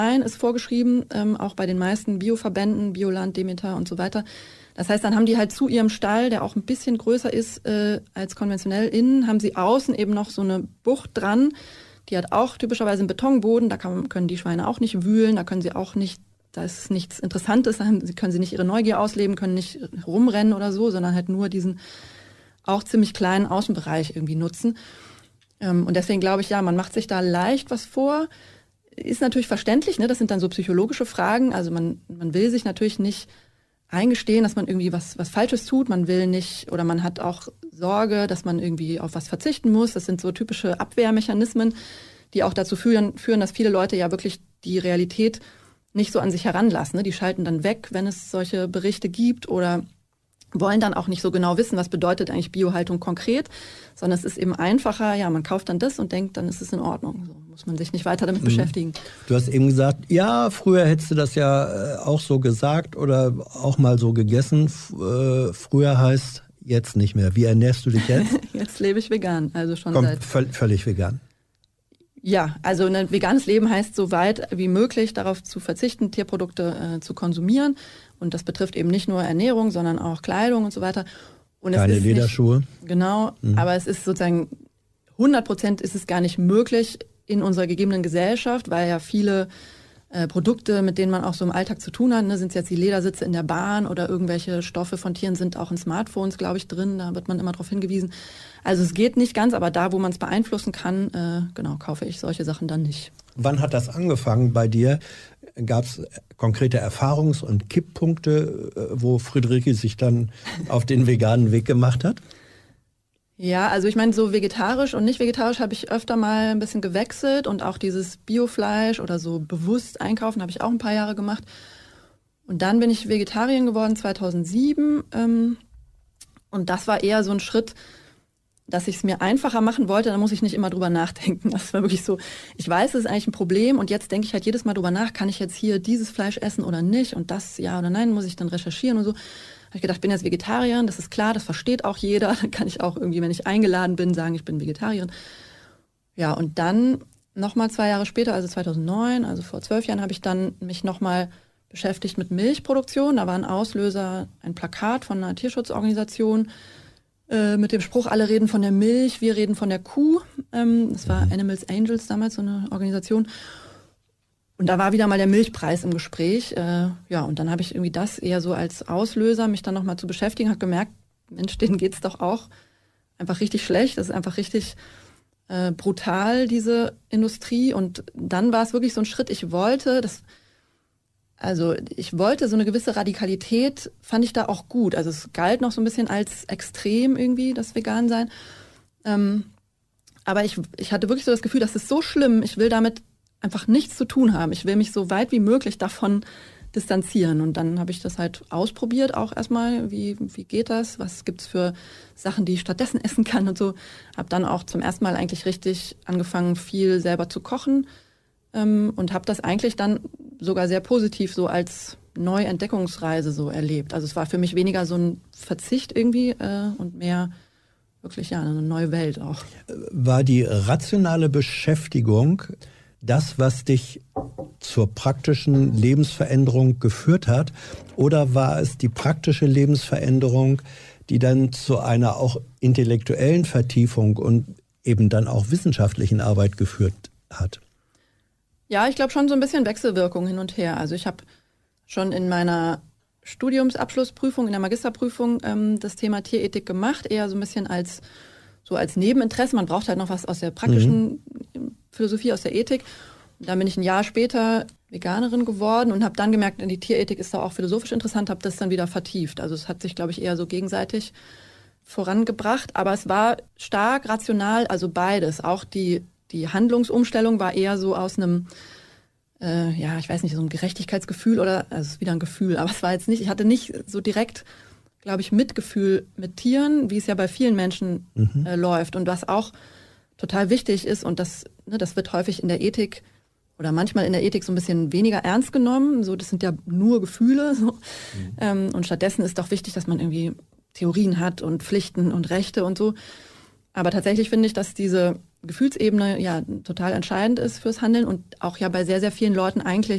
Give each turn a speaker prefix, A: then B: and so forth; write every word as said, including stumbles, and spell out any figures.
A: Nein, ist vorgeschrieben, ähm, auch bei den meisten Bioverbänden, Bioland, Demeter und so weiter. Das heißt, dann haben die halt zu ihrem Stall, der auch ein bisschen größer ist äh, als konventionell innen, haben sie außen eben noch so eine Bucht dran. Die hat auch typischerweise einen Betonboden, da kann, können die Schweine auch nicht wühlen, da können sie auch nicht, da ist nichts Interessantes, da können sie nicht ihre Neugier ausleben, können nicht rumrennen oder so, sondern halt nur diesen auch ziemlich kleinen Außenbereich irgendwie nutzen. Ähm, und deswegen glaube ich, ja, man macht sich da leicht was vor. Ist natürlich verständlich, ne? Das sind dann so psychologische Fragen. Also man, man will sich natürlich nicht eingestehen, dass man irgendwie was, was Falsches tut. Man will nicht, oder man hat auch Sorge, dass man irgendwie auf was verzichten muss. Das sind so typische Abwehrmechanismen, die auch dazu führen, führen, dass viele Leute ja wirklich die Realität nicht so an sich heranlassen. Ne? Die schalten dann weg, wenn es solche Berichte gibt, oder wollen dann auch nicht so genau wissen, was bedeutet eigentlich Biohaltung konkret, sondern es ist eben einfacher, ja, man kauft dann das und denkt, dann ist es in Ordnung. So muss man sich nicht weiter damit mhm. beschäftigen.
B: Du hast eben gesagt, ja, früher hättest du das ja äh, auch so gesagt oder auch mal so gegessen. F- äh, früher heißt jetzt nicht mehr. Wie ernährst du dich jetzt?
A: Jetzt lebe ich vegan, also schon
B: Komm,
A: seit...
B: völ- völlig vegan.
A: Ja, also ein veganes Leben heißt, so weit wie möglich darauf zu verzichten, Tierprodukte äh, zu konsumieren. Und das betrifft eben nicht nur Ernährung, sondern auch Kleidung und so weiter. Und
B: Keine
A: es ist
B: Lederschuhe.
A: Nicht, genau, mhm. aber es ist sozusagen, hundert Prozent ist es gar nicht möglich in unserer gegebenen Gesellschaft, weil ja viele äh, Produkte, mit denen man auch so im Alltag zu tun hat, ne, sind es jetzt die Ledersitze in der Bahn oder irgendwelche Stoffe von Tieren sind auch in Smartphones, glaube ich, drin. Da wird man immer darauf hingewiesen. Also es geht nicht ganz, aber da, wo man es beeinflussen kann, äh, genau, kaufe ich solche Sachen dann nicht.
B: Wann hat das angefangen bei dir? Gab es konkrete Erfahrungs- und Kipppunkte, wo Friederike sich dann auf den veganen Weg gemacht hat?
A: Ja, also ich meine, so vegetarisch und nicht vegetarisch habe ich öfter mal ein bisschen gewechselt und auch dieses Biofleisch oder so bewusst einkaufen habe ich auch ein paar Jahre gemacht. Und dann bin ich Vegetarierin geworden zweitausendsieben ähm, und das war eher so ein Schritt, dass ich es mir einfacher machen wollte, dann muss ich nicht immer drüber nachdenken. Das war wirklich so, ich weiß, es ist eigentlich ein Problem und jetzt denke ich halt jedes Mal drüber nach, kann ich jetzt hier dieses Fleisch essen oder nicht und das ja oder nein, muss ich dann recherchieren und so. Habe ich gedacht, ich bin jetzt Vegetarierin, das ist klar, das versteht auch jeder. Dann kann ich auch irgendwie, wenn ich eingeladen bin, sagen, ich bin Vegetarierin. Ja, und dann nochmal zwei Jahre später, also zweitausendneun, also vor zwölf Jahren, habe ich dann mich nochmal beschäftigt mit Milchproduktion. Da war ein Auslöser, ein Plakat von einer Tierschutzorganisation, mit dem Spruch, alle reden von der Milch, wir reden von der Kuh. Das war Animals Angels damals, so eine Organisation. Und da war wieder mal der Milchpreis im Gespräch. Ja, und dann habe ich irgendwie das eher so als Auslöser, mich dann nochmal zu beschäftigen, habe gemerkt, Mensch, denen geht's doch auch einfach richtig schlecht. Das ist einfach richtig äh, brutal, diese Industrie. Und dann war es wirklich so ein Schritt, ich wollte, das Also ich wollte so eine gewisse Radikalität, fand ich da auch gut. Also es galt noch so ein bisschen als extrem irgendwie, das Vegan-Sein. Ähm, aber ich, ich hatte wirklich so das Gefühl, das ist so schlimm, ich will damit einfach nichts zu tun haben. Ich will mich so weit wie möglich davon distanzieren. Und dann habe ich das halt ausprobiert, auch erstmal, wie, wie geht das, was gibt's für Sachen, die ich stattdessen essen kann und so. Habe dann auch zum ersten Mal eigentlich richtig angefangen, viel selber zu kochen. Ähm, und habe das eigentlich dann sogar sehr positiv so als Neuentdeckungsreise so erlebt. Also es war für mich weniger so ein Verzicht irgendwie äh, und mehr wirklich ja eine neue Welt auch.
B: War die rationale Beschäftigung das, was dich zur praktischen Lebensveränderung geführt hat, oder war es die praktische Lebensveränderung, die dann zu einer auch intellektuellen Vertiefung und eben dann auch wissenschaftlichen Arbeit geführt hat?
A: Ja, ich glaube schon so ein bisschen Wechselwirkung hin und her. Also ich habe schon in meiner Studiumsabschlussprüfung, in der Magisterprüfung ähm, das Thema Tierethik gemacht, eher so ein bisschen als so als Nebeninteresse. Man braucht halt noch was aus der praktischen mhm. Philosophie, aus der Ethik. Und dann bin ich ein Jahr später Veganerin geworden und habe dann gemerkt, die Tierethik ist da auch philosophisch interessant, habe das dann wieder vertieft. Also es hat sich, glaube ich, eher so gegenseitig vorangebracht. Aber es war stark rational, also beides. Auch die Die Handlungsumstellung war eher so aus einem, äh, ja, ich weiß nicht, so ein Gerechtigkeitsgefühl oder, also es ist wieder ein Gefühl, aber es war jetzt nicht, ich hatte nicht so direkt, glaube ich, Mitgefühl mit Tieren, wie es ja bei vielen Menschen mhm. äh, läuft und was auch total wichtig ist und das, ne, das wird häufig in der Ethik oder manchmal in der Ethik so ein bisschen weniger ernst genommen, so, das sind ja nur Gefühle, so. Mhm. Ähm, und stattdessen ist doch wichtig, dass man irgendwie Theorien hat und Pflichten und Rechte und so. Aber tatsächlich finde ich, dass diese Gefühlsebene ja total entscheidend ist fürs Handeln und auch ja bei sehr, sehr vielen Leuten eigentlich